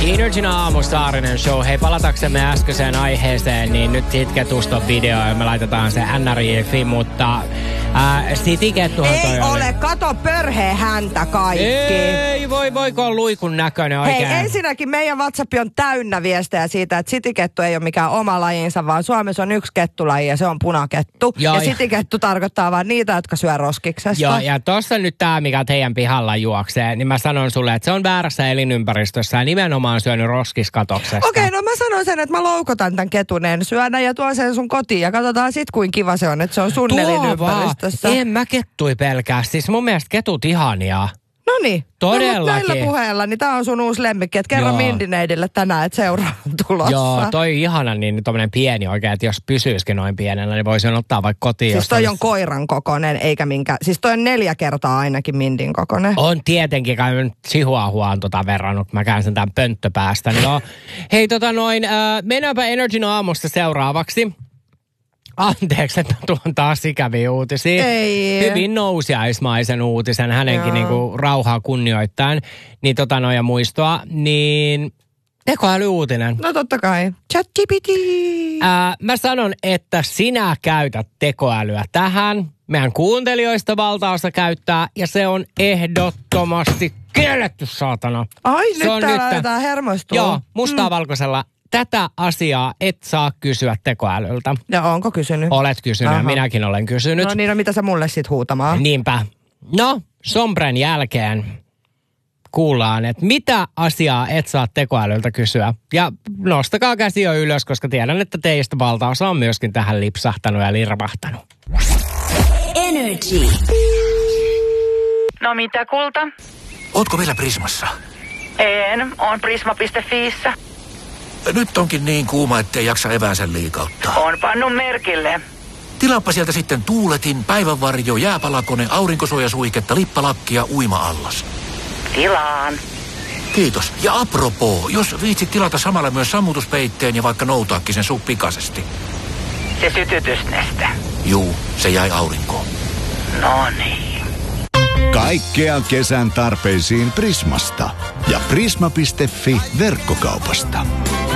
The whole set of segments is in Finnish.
Energin aamu, Saarinen show. Hei, palataksemme äskeiseen aiheeseen, niin nyt Sitketuston video ja me laitetaan se NRJ-fi, mutta Cityketuhan toi ei ole, kato pörheä häntä kaikki. Ei, voiko olla luikun näköinen oikein. Hei, ensinnäkin meidän WhatsApp on täynnä viestejä siitä, että Citykettu ei ole mikään oma lajinsa, vaan Suomessa on yksi kettulaji ja se on punakettu. Joo, ja Citykettu tarkoittaa vaan niitä, jotka syö roskiksesta. Joo, ja tossa nyt tää, mikä teidän pihalla juoksee, niin mä sanon sulle, että se on väärässä elinympäristössä ja nimenomaan syönyt roskiskatoksesta. Okei, no mä sanon sen, että mä loukotan tämän ketuneen syönä ja tuon sen sun kotiin ja katsotaan sit, kuinka kiva se on, että se on sun elinympäristössä. En mä kettui pelkää. Siis mun mielestä ketut ihania. Noniin. Todellakin. No, näillä puheella, niin tää on sun uusi lemmikki, että kerro Mindineidille tänään, että seuraava tulossa. Joo, toi ihana, niin tommonen pieni oikein, että jos pysyisikin noin pienellä, niin voisin ottaa vaikka kotiin. Siis toi on koiran kokoinen, eikä minkä, siis toi on 4 kertaa ainakin Mindin kokoinen. On tietenkin, kai nyt Chihuahuaan verrannut, mä käyn sen tämän pönttöpäästä. No, hei mennäänpä Energin aamusta seuraavaksi. Anteeksi, että tuon taas ikäviä uutisia. Ei. Hyvin nousiaismaisen uutisen, hänenkin niinku rauhaa kunnioittaen, niin ja muistoa, niin tekoälyuutinen. No totta kai. ChatGPT. Mä sanon, että sinä käytät tekoälyä tähän. Meidän kuuntelijoista valtaosa käyttää, ja se on ehdottomasti kielletty, saatana. Ai, nyt täällä aletaan hermostua. Joo, mustaa valkoisella. Tätä asiaa et saa kysyä tekoälyltä. Ja onko kysynyt? Olet kysynyt ja minäkin olen kysynyt. No niin, no mitä sä mulle sit huutamaan? Niinpä. No, Sombren jälkeen kuullaan, että mitä asiaa et saa tekoälyltä kysyä. Ja nostakaa käsi jo ylös, koska tiedän, että teistä valtaosa on myöskin tähän lipsahtanut ja lirvahtanut. Energy. No mitä, kulta? Ootko vielä Prismassa? En, on prisma.fiissä. Nyt onkin niin kuuma, ettei jaksa eväänsä liikauttaa. On pannut merkille. Tilaappa sieltä sitten tuuletin, päivänvarjo, jääpalakone, aurinkosuojasuihketta, lippalakkia, uima-allas. Tilaan. Kiitos. Ja apropos, jos viitsit tilata samalla myös sammutuspeitteen ja vaikka noutaakin sen sup pikaisesti. Se sytytysneste. Juu, se jäi aurinkoon. No niin. Kaikkea kesän tarpeisiin Prismasta ja Prisma.fi verkkokaupasta.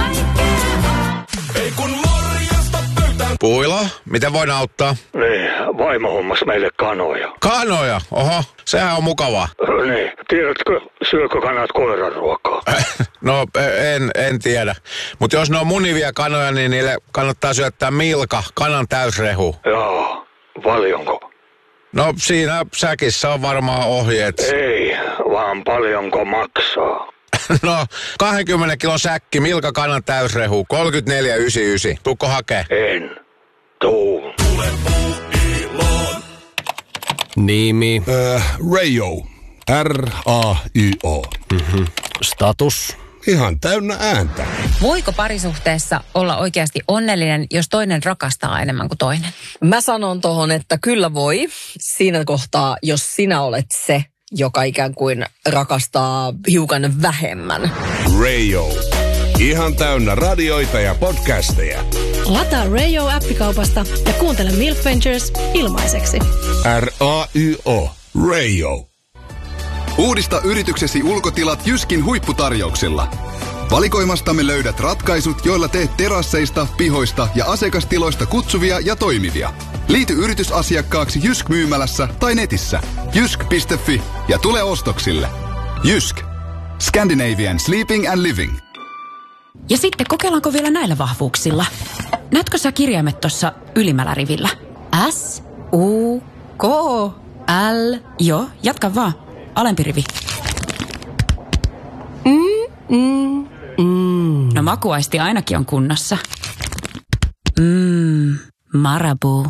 Puila, miten voin auttaa? Niin, vaimo hommas meille kanoja. Kanoja? Oho, sehän on mukavaa. Niin, tiedätkö, syökö kanat koiran ruokaa? No, en tiedä. Mutta jos ne on munivia kanoja, niin niille kannattaa syöttää milka, kanan täysrehu. Joo, paljonko? No, siinä säkissä on varmaan ohjeet. Ei, vaan paljonko maksaa? No, 20 kilon säkki, milka kanan täysrehu, 34,99. Tuukko hakee? En. Tuu. Nimi. Rayo. R-A-Y-O. Status. Ihan täynnä ääntä. Voiko parisuhteessa olla oikeasti onnellinen, jos toinen rakastaa enemmän kuin toinen? Mä sanon tohon, että kyllä voi. Siinä kohtaa, jos sinä olet se, joka ikään kuin rakastaa hiukan vähemmän. Rayo. Ihan täynnä radioita ja podcasteja. Lataa Rayo-appikaupasta ja kuuntele Milk Ventures ilmaiseksi. R-A-Y-O. Rayo. Uudista yrityksesi ulkotilat Jyskin huipputarjouksilla. Valikoimastamme löydät ratkaisut, joilla teet terasseista, pihoista ja asiakastiloista kutsuvia ja toimivia. Liity yritysasiakkaaksi Jysk-myymälässä tai netissä. Jysk.fi ja tule ostoksille. Jysk. Scandinavian Sleeping and Living. Ja sitten kokeillaanko vielä näillä vahvuuksilla? Näetkö sä kirjaimet tuossa ylimmällä rivillä? S, U, K, L. Joo, jatka vaan. Alempi rivi. No makuaisti ainakin on kunnossa. Marabou.